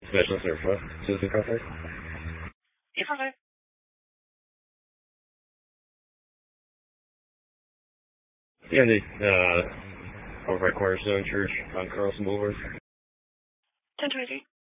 Special service, what? Citizen Contact? Affirmative. Yeah, over by Cornerstone Church on Carlson Boulevard. 1023.